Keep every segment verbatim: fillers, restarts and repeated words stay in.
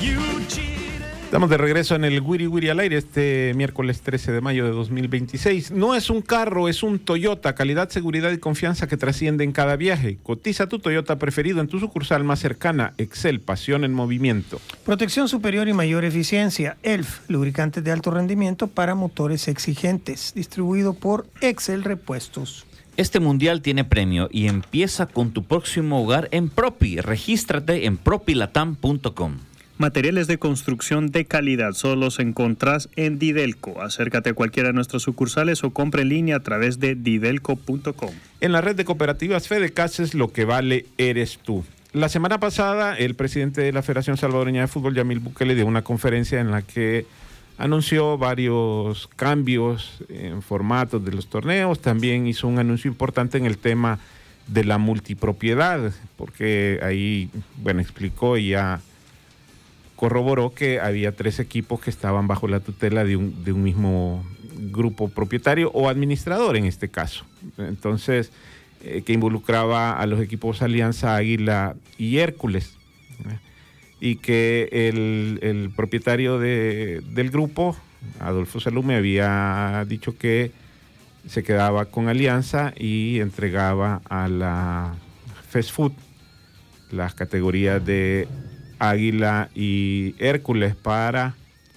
Estamos de regreso en el Wiri Wiri al aire este miércoles trece de mayo de dos mil veintiséis. No es un carro, es un Toyota. Calidad, seguridad y confianza que trasciende en cada viaje. Cotiza tu Toyota preferido en tu sucursal más cercana. Excel, pasión en movimiento. Protección superior y mayor eficiencia. E L F, lubricantes de alto rendimiento para motores exigentes. Distribuido por Excel Repuestos. Este mundial tiene premio y empieza con tu próximo hogar en Propi. Regístrate en propilatam punto com. Materiales de construcción de calidad solo los encontrás en Didelco. Acércate a cualquiera de nuestras sucursales o compra en línea a través de didelco punto com. En la red de cooperativas Fedecases, lo que vale eres tú. La semana pasada, el presidente de la Federación Salvadoreña de Fútbol, Yamil Bukele, dio una conferencia en la que anunció varios cambios en formatos de los torneos. También hizo un anuncio importante en el tema de la multipropiedad, porque ahí, bueno, explicó y ya corroboró que había tres equipos que estaban bajo la tutela de un, de un mismo grupo propietario o administrador en este caso. Entonces, eh, que involucraba a los equipos Alianza, Águila y Hércules. ¿eh? Y que el, el propietario de, del grupo, Adolfo Salume, había dicho que se quedaba con Alianza y entregaba a la FESFUT las categorías de Águila y Hércules para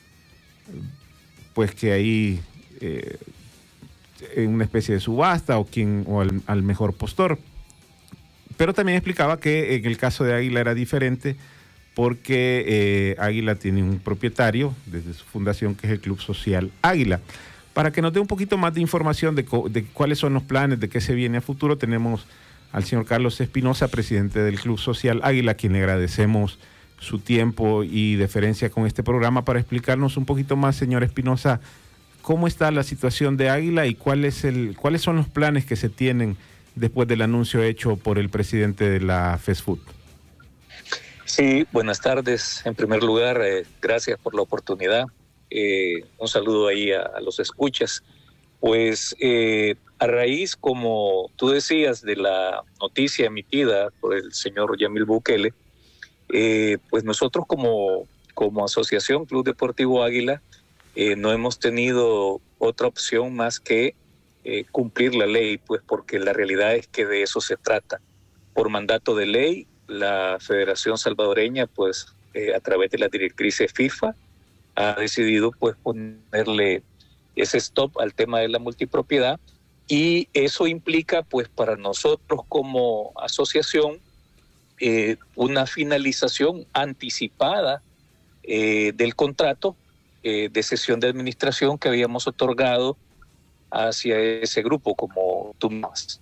pues que ahí eh, en una especie de subasta o quien o al, al mejor postor. Pero también explicaba que en el caso de Águila era diferente porque eh, Águila tiene un propietario desde su fundación que es el Club Social Águila. Para que nos dé un poquito más de información de, de cuáles son los planes, de qué se viene a futuro, tenemos al señor Carlos Espinosa, presidente del Club Social Águila, a quien le agradecemos su tiempo y deferencia con este programa para explicarnos un poquito más, señor Espinosa, cómo está la situación de Águila y cuál es el, cuáles son los planes que se tienen después del anuncio hecho por el presidente de la FESFUT. Sí, buenas tardes. En primer lugar, eh, gracias por la oportunidad. Eh, un saludo ahí a, a los escuchas. Pues eh, a raíz, como tú decías, de la noticia emitida por el señor Yamil Bukele, Eh, pues nosotros como, como asociación Club Deportivo Águila eh, no hemos tenido otra opción más que eh, cumplir la ley, pues porque la realidad es que de eso se trata. Por mandato de ley, la Federación Salvadoreña, pues eh, a través de las directrices FIFA, ha decidido pues ponerle ese stop al tema de la multipropiedad y eso implica pues para nosotros como asociación Eh, una finalización anticipada eh, del contrato eh, de cesión de administración que habíamos otorgado hacia ese grupo, como tú más.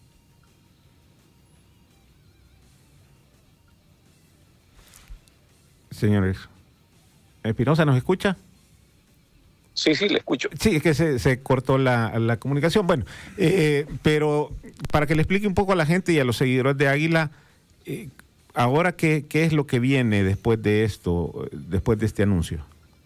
Señores, Espinosa, ¿nos escucha? Sí, sí, le escucho. Sí, es que se, se cortó la, la comunicación. Bueno, eh, pero para que le explique un poco a la gente y a los seguidores de Águila, eh, ahora, ¿qué, ¿qué es lo que viene después de esto, después de este anuncio?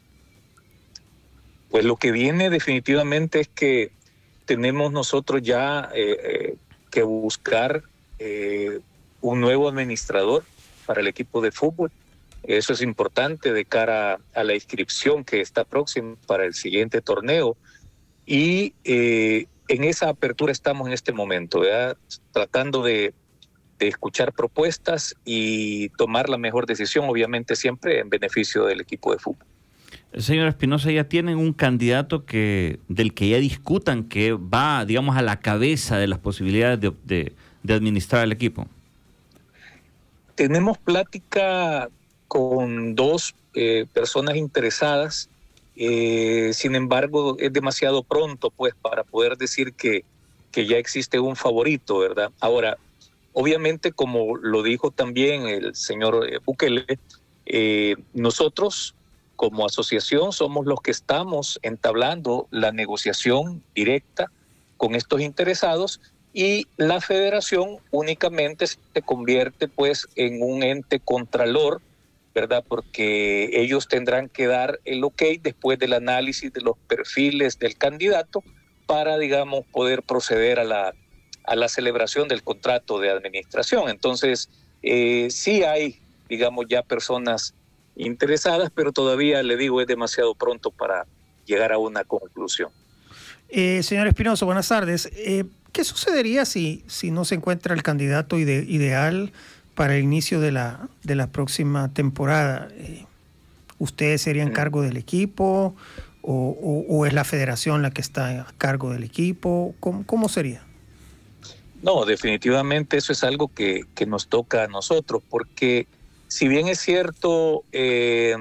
Pues lo que viene definitivamente es que tenemos nosotros ya eh, eh, que buscar eh, un nuevo administrador para el equipo de fútbol. Eso es importante de cara a la inscripción que está próxima para el siguiente torneo. Y eh, en esa apertura estamos en este momento, ¿verdad? Tratando de de escuchar propuestas y tomar la mejor decisión, obviamente siempre en beneficio del equipo de fútbol. Señor Espinosa, ¿ya tienen un candidato que del que ya discutan que va, digamos, a la cabeza de las posibilidades de, de, de administrar el equipo? Tenemos plática con dos eh, personas interesadas, eh, sin embargo es demasiado pronto pues para poder decir que, que ya existe un favorito, ¿verdad? Ahora, obviamente, como lo dijo también el señor Bukele, eh, nosotros como asociación somos los que estamos entablando la negociación directa con estos interesados y la federación únicamente se convierte pues en un ente contralor, ¿verdad? Porque ellos tendrán que dar el ok después del análisis de los perfiles del candidato para, digamos, poder proceder a la a la celebración del contrato de administración. Entonces, eh, sí hay, digamos, ya personas interesadas, pero todavía, le digo, es demasiado pronto para llegar a una conclusión. Eh, señor Espinosa, buenas tardes. Eh, ¿Qué sucedería si, si no se encuentra el candidato ide ideal para el inicio de la, de la próxima temporada? Eh, ¿Ustedes serían Mm. cargo del equipo o, o, o es la federación la que está a cargo del equipo? ¿Cómo, cómo sería? No, definitivamente eso es algo que, que nos toca a nosotros, porque si bien es cierto, eh,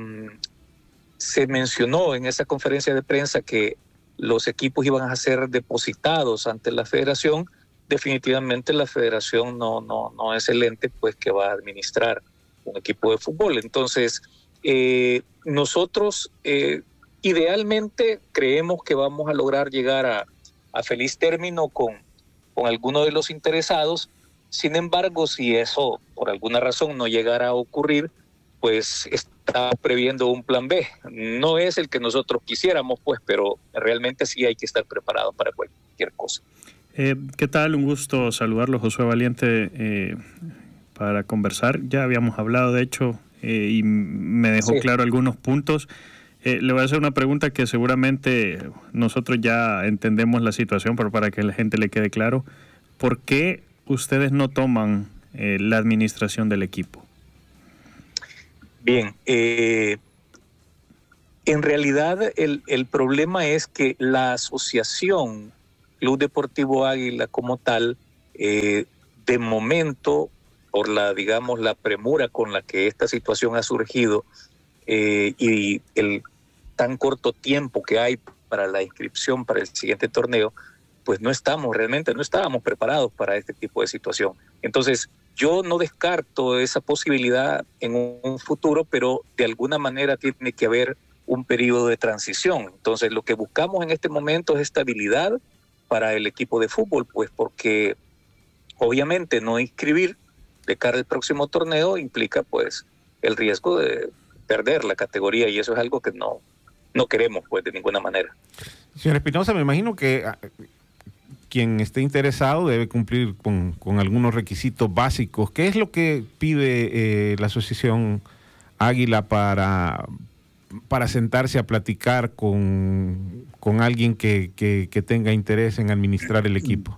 se mencionó en esa conferencia de prensa que los equipos iban a ser depositados ante la federación, definitivamente la federación no, no, no es el ente pues, que va a administrar un equipo de fútbol. Entonces, eh, nosotros eh, idealmente creemos que vamos a lograr llegar a, a feliz término con, con alguno de los interesados. Sin embargo, si eso por alguna razón no llegara a ocurrir, pues está previendo un plan B. No es el que nosotros quisiéramos, pues, pero realmente sí hay que estar preparado para cualquier cosa. Eh, ¿Qué tal? Un gusto saludarlo, Josué Valiente, eh, para conversar. Ya habíamos hablado, de hecho, eh, y me dejó Sí. claro algunos puntos. Eh, le voy a hacer una pregunta que seguramente nosotros ya entendemos la situación, pero para que a la gente le quede claro. ¿Por qué ustedes no toman eh, la administración del equipo? Bien, eh, en realidad el, el problema es que la asociación Club Deportivo Águila como tal, eh, de momento, por la, digamos, la premura con la que esta situación ha surgido eh, y el tan corto tiempo que hay para la inscripción para el siguiente torneo, pues no estamos, realmente no estábamos preparados para este tipo de situación. Entonces, yo no descarto esa posibilidad en un futuro, pero de alguna manera tiene que haber un periodo de transición. Entonces, lo que buscamos en este momento es estabilidad para el equipo de fútbol, pues porque obviamente no inscribir de cara al próximo torneo implica pues el riesgo de perder la categoría y eso es algo que no, no queremos pues de ninguna manera. Señor Espinosa, me imagino que ah, quien esté interesado debe cumplir con, con algunos requisitos básicos. ¿Qué es lo que pide eh, la Asociación Águila para, para sentarse a platicar con, con alguien que, que, que tenga interés en administrar el equipo?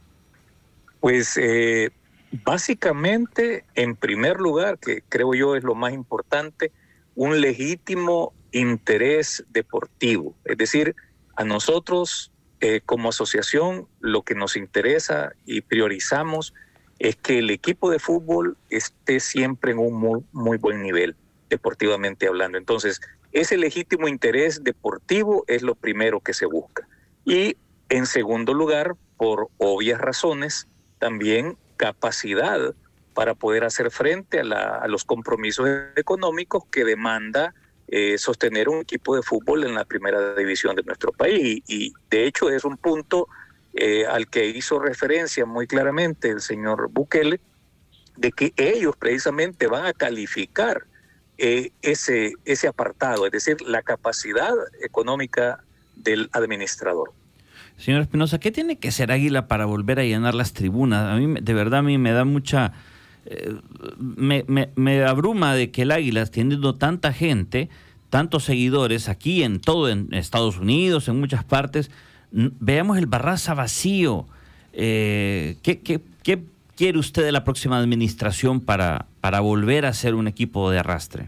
Pues eh, básicamente, en primer lugar, que creo yo es lo más importante, un legítimo interés deportivo. Es decir, a nosotros eh, como asociación lo que nos interesa y priorizamos es que el equipo de fútbol esté siempre en un muy, muy buen nivel, deportivamente hablando. Entonces, ese legítimo interés deportivo es lo primero que se busca. Y en segundo lugar, por obvias razones, también capacidad para poder hacer frente a, la, a los compromisos económicos que demanda eh, sostener un equipo de fútbol en la primera división de nuestro país. Y, y de hecho es un punto eh, al que hizo referencia muy claramente el señor Bukele, de que ellos precisamente van a calificar eh, ese, ese apartado, es decir, la capacidad económica del administrador. Señor Espinosa, ¿qué tiene que hacer Águila para volver a llenar las tribunas? A mí, de verdad, a mí me da mucha... Eh, me, me, me abruma de que el Águila, teniendo tanta gente, tantos seguidores aquí en todo, en Estados Unidos, en muchas partes, veamos el Barraza vacío. Eh, ¿qué, qué, ¿Qué quiere usted de la próxima administración para, para volver a ser un equipo de arrastre?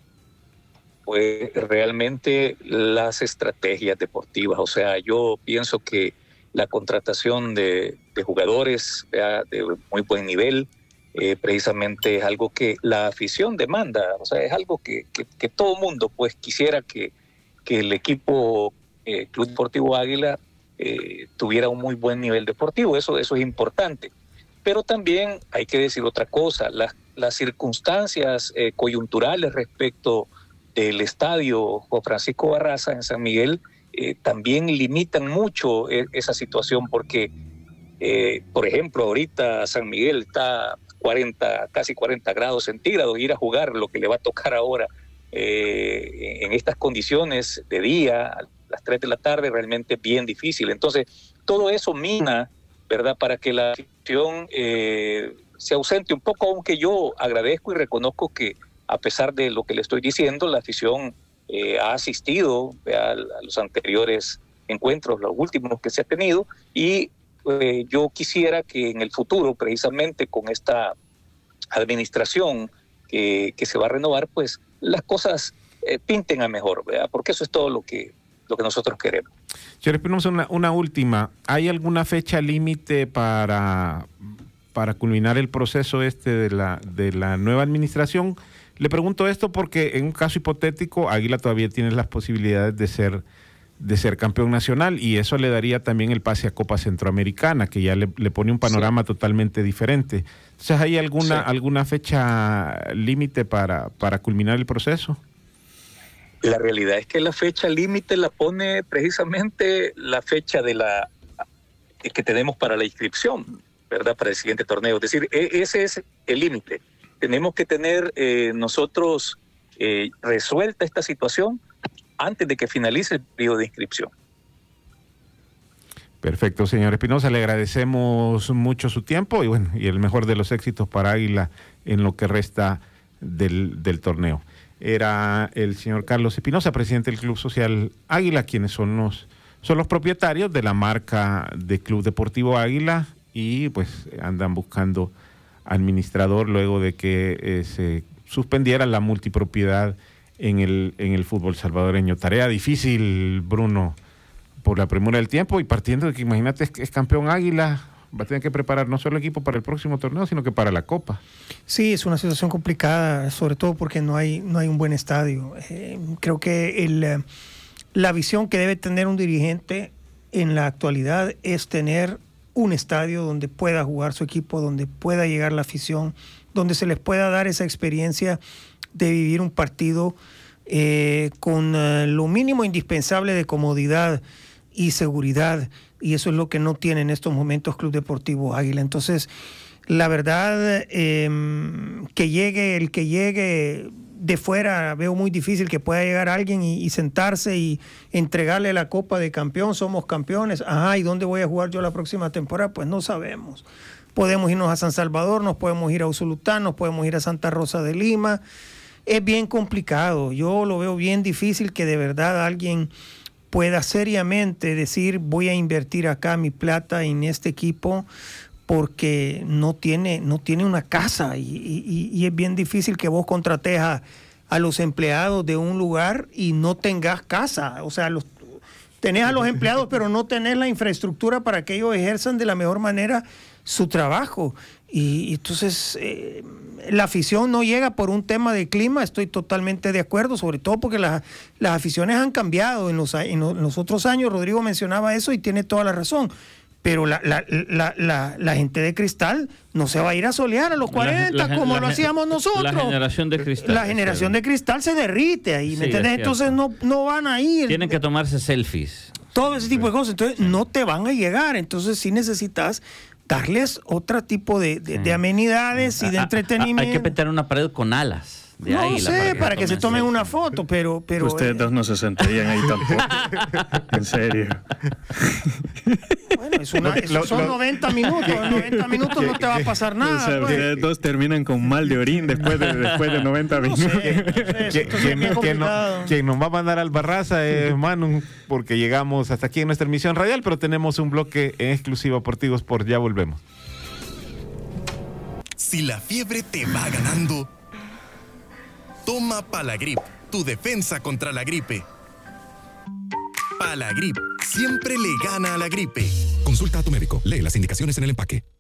Pues realmente las estrategias deportivas, o sea, yo pienso que la contratación de, de jugadores de, de muy buen nivel, eh, precisamente es algo que la afición demanda, o sea, es algo que, que, que todo mundo pues quisiera que, que el equipo eh, Club Deportivo Águila eh, tuviera un muy buen nivel deportivo, eso, eso es importante. Pero también hay que decir otra cosa, las, las circunstancias eh, coyunturales respecto del estadio Juan Francisco Barraza en San Miguel eh, también limitan mucho eh, esa situación porque, eh, por ejemplo, ahorita San Miguel está cuarenta, casi cuarenta grados centígrados, ir a jugar lo que le va a tocar ahora eh, en estas condiciones de día, a las tres de la tarde, realmente bien difícil. Entonces, todo eso mina, ¿verdad?, para que la afición eh, se ausente un poco, aunque yo agradezco y reconozco que a pesar de lo que le estoy diciendo, la afición eh, ha asistido a, a los anteriores encuentros, los últimos que se ha tenido, y eh, yo quisiera que en el futuro, precisamente con esta administración que, que se va a renovar, pues las cosas eh, pinten a mejor, ¿verdad? Porque eso es todo lo que, lo que nosotros queremos. Señor Espinosa, una, una última. ¿Hay alguna fecha límite para, para culminar el proceso este de la, de la nueva administración? Le pregunto esto porque en un caso hipotético, Águila todavía tiene las posibilidades de ser, de ser campeón nacional, y eso le daría también el pase a Copa Centroamericana, que ya le, le pone un panorama sí. totalmente diferente. Entonces, ¿hay alguna, sí. alguna fecha límite para, para culminar el proceso? La realidad es que la fecha límite la pone precisamente la fecha de la que tenemos para la inscripción, ¿verdad? Para el siguiente torneo. Es decir, ese es el límite. Tenemos que tener eh, nosotros eh, resuelta esta situación antes de que finalice el periodo de inscripción. Perfecto, señor Espinosa, le agradecemos mucho su tiempo y bueno, y el mejor de los éxitos para Águila en lo que resta del, del torneo. Era el señor Carlos Espinosa, presidente del Club Social Águila, quienes son los, son los propietarios de la marca de Club Deportivo Águila, y pues andan buscando administrador luego de que eh, se suspendiera la multipropiedad en el, en el fútbol salvadoreño. Tarea difícil, Bruno, por la premura del tiempo, y partiendo de que, imagínate, es, es campeón Águila, va a tener que preparar no solo el equipo para el próximo torneo, sino que para la Copa. Sí, es una situación complicada, sobre todo porque no hay, no hay un buen estadio. Eh, creo que el, la visión que debe tener un dirigente en la actualidad es tener un estadio donde pueda jugar su equipo, donde pueda llegar la afición, donde se les pueda dar esa experiencia de vivir un partido eh, con uh, lo mínimo indispensable de comodidad y seguridad, y eso es lo que no tiene en estos momentos Club Deportivo Águila. Entonces, la verdad, eh, que llegue el que llegue de fuera, veo muy difícil que pueda llegar alguien y, y sentarse y entregarle la copa de campeón, somos campeones, ajá, ¿y dónde voy a jugar yo la próxima temporada? Pues no sabemos. Podemos irnos a San Salvador, nos podemos ir a Usulután, nos podemos ir a Santa Rosa de Lima. Es bien complicado, yo lo veo bien difícil que de verdad alguien pueda seriamente decir voy a invertir acá mi plata en este equipo, porque no tiene, no tiene una casa, y, y, y es bien difícil que vos contrates a, a los empleados de un lugar y no tengas casa. O sea, los, tenés a los empleados pero no tenés la infraestructura para que ellos ejerzan de la mejor manera su trabajo. Y, y entonces eh, la afición no llega por un tema de clima, estoy totalmente de acuerdo, sobre todo porque la, las aficiones han cambiado en los, en los otros años. Rodrigo mencionaba eso y tiene toda la razón. Pero la, la, la, la, la gente de Cristal no se va a ir a solear a los cuarenta, la, la, como la, lo hacíamos nosotros. La generación de Cristal. La generación de Cristal se derrite ahí, ¿me sí, entiendes? Entonces no, no van a ir. Tienen que tomarse selfies. Todo ese tipo de cosas. Entonces sí. no te van a llegar. Entonces sí necesitas darles otro tipo de, de, sí. de amenidades sí. y de entretenimiento. Hay que pintar una pared con alas. De no Águila, sé, para que, para que se tomen una foto, pero... pero Ustedes eh, dos no se sentarían ahí tampoco. En serio. Bueno, es una, lo, son lo, noventa minutos. En noventa minutos no te va a pasar nada. O sea, pues. Ustedes dos terminan con mal de orín después de, después de noventa minutos. No sé, no sé, quien, quien, no, quien nos va a mandar al Barraza es Manu, porque llegamos hasta aquí en nuestra emisión radial, pero tenemos un bloque en exclusiva por Tigo Sport. Ya volvemos. Si la fiebre te va ganando, toma Palagrip, tu defensa contra la gripe. Palagrip siempre le gana a la gripe. Consulta a tu médico. Lee las indicaciones en el empaque.